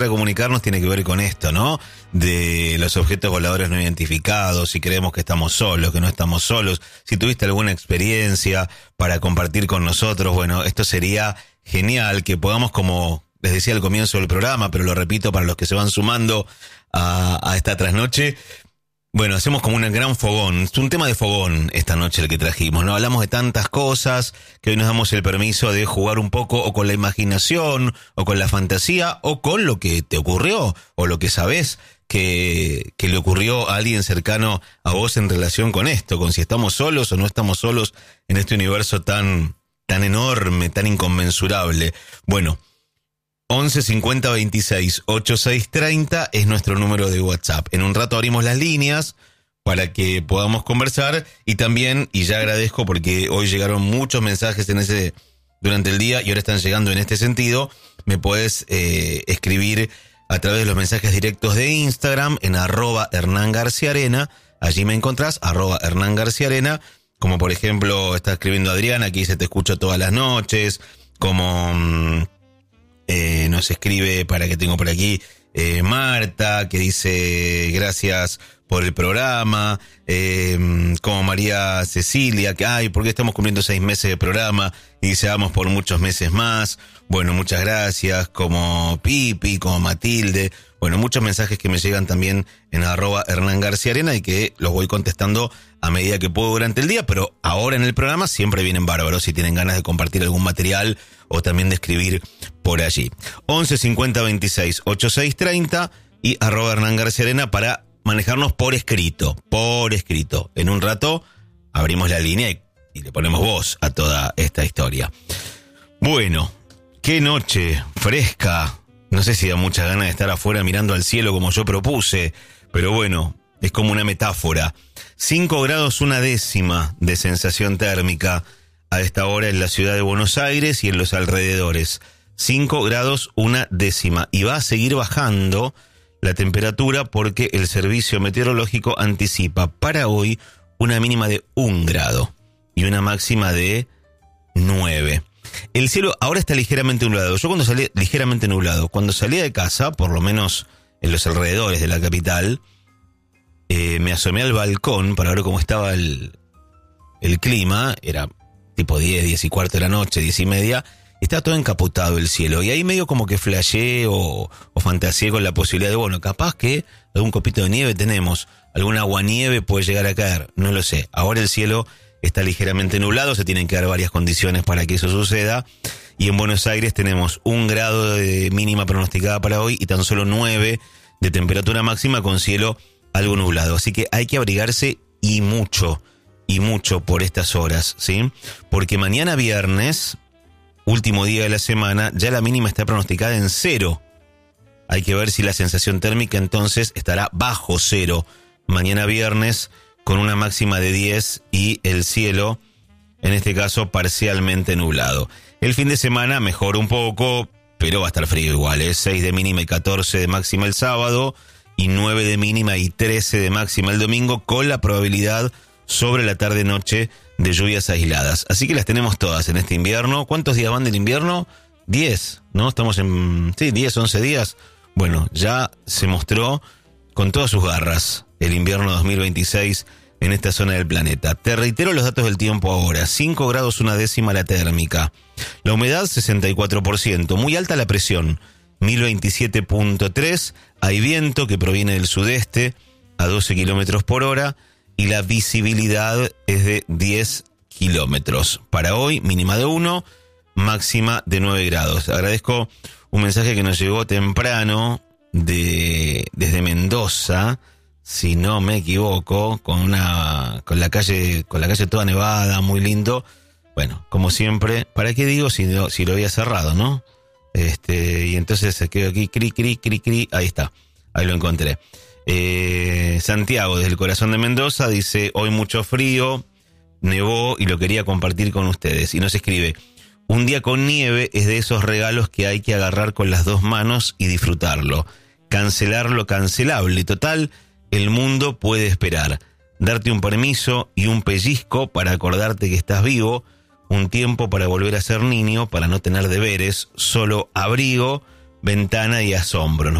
comunicarnos tiene que ver con esto, ¿no? De los objetos voladores no identificados, si creemos que estamos solos, que no estamos solos, si tuviste alguna experiencia para compartir con nosotros, bueno, esto sería genial que podamos, como les decía al comienzo del programa, pero lo repito para los que se van sumando a esta trasnoche. Bueno, hacemos como un gran fogón, es un tema de fogón esta noche el que trajimos, ¿no? Hablamos de tantas cosas que hoy nos damos el permiso de jugar un poco o con la imaginación, o con la fantasía, o con lo que te ocurrió, o lo que sabés que le ocurrió a alguien cercano a vos en relación con esto, con si estamos solos o no estamos solos en este universo tan enorme, tan inconmensurable. Bueno, 11 50 26 86 30 es nuestro número de WhatsApp. En un rato abrimos las líneas para que podamos conversar y también, y ya agradezco porque hoy llegaron muchos mensajes durante el día y ahora están llegando en este sentido, me puedes escribir a través de los mensajes directos de Instagram en @HernánGarciaArena, allí me encontrás, @HernánGarciaArena, como por ejemplo está escribiendo Adriana que dice te escucho todas las noches, como... nos escribe, para que tengo por aquí, Marta, que dice gracias por el programa, como María Cecilia, que porque estamos cumpliendo 6 meses de programa, y dice vamos por muchos meses más. Bueno, muchas gracias, como Pipi, como Matilde, bueno, muchos mensajes que me llegan también en @HernánGarciaArena y que los voy contestando a medida que puedo durante el día, pero ahora en el programa siempre vienen bárbaros si tienen ganas de compartir algún material o también de escribir por allí. 11 50 26 86 30 y @HernánGarciaArena para manejarnos por escrito. En un rato abrimos la línea y le ponemos voz a toda esta historia. Bueno, qué noche fresca. No sé si da muchas ganas de estar afuera mirando al cielo como yo propuse, pero bueno, es como una metáfora. 5 grados 1/10 de sensación térmica a esta hora en la ciudad de Buenos Aires y en los alrededores. 5 grados 1/10 y va a seguir bajando la temperatura porque el servicio meteorológico anticipa para hoy una mínima de 1 grado y una máxima de 9. El cielo ahora está ligeramente nublado. Yo cuando salí ligeramente nublado, cuando salía de casa, por lo menos en los alrededores de la capital, me asomé al balcón para ver cómo estaba el clima. Era tipo 10, 10 y cuarto de la noche, 10 y media. Estaba todo encapotado el cielo. Y ahí medio como que flasheé o fantaseé con la posibilidad de, bueno, capaz que algún copito de nieve tenemos. Algún aguanieve puede llegar a caer. No lo sé. Ahora el cielo está ligeramente nublado. Se tienen que dar varias condiciones para que eso suceda. Y en Buenos Aires tenemos 1 grado de mínima pronosticada para hoy y tan solo 9 de temperatura máxima con cielo algo nublado. Así que hay que abrigarse y mucho por estas horas, ¿sí? Porque mañana viernes, último día de la semana, ya la mínima está pronosticada en 0. Hay que ver si la sensación térmica entonces estará bajo 0 mañana viernes con una máxima de 10 y el cielo, en este caso, parcialmente nublado. El fin de semana mejora un poco, pero va a estar frío igual, 6 de mínima y 14 de máxima el sábado, y 9 de mínima y 13 de máxima el domingo, con la probabilidad sobre la tarde-noche de lluvias aisladas. Así que las tenemos todas en este invierno. ¿Cuántos días van del invierno? 10, ¿no? Estamos en 10, 11 días. Bueno, ya se mostró con todas sus garras el invierno 2026 en esta zona del planeta. Te reitero los datos del tiempo ahora. 5 grados 1/10 la térmica. La humedad 64%. Muy alta la presión. 1027.3. Hay viento que proviene del sudeste a 12 kilómetros por hora. Y la visibilidad es de 10 kilómetros. Para hoy, mínima de 1, máxima de 9 grados. Agradezco un mensaje que nos llegó temprano desde Mendoza, si no me equivoco, con la calle toda nevada, muy lindo. Bueno, como siempre, ¿para qué digo si lo había cerrado, no? Y entonces se quedó aquí, cri, ahí está, ahí lo encontré. Santiago, desde el corazón de Mendoza, dice, hoy mucho frío, nevó y lo quería compartir con ustedes. Y nos escribe, un día con nieve es de esos regalos que hay que agarrar con las 2 manos y disfrutarlo. Cancelar lo cancelable. Total, el mundo puede esperar. Darte un permiso y un pellizco para acordarte que estás vivo. Un tiempo para volver a ser niño, para no tener deberes. Solo abrigo ventana y asombro.